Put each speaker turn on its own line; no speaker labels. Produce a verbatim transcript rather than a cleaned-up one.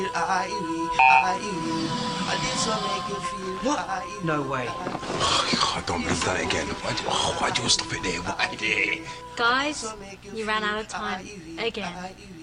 What? No way.
Oh, I don't believe that again. Why do, oh, why do you stop it there? Why did?
Guys, you ran out of time. Again.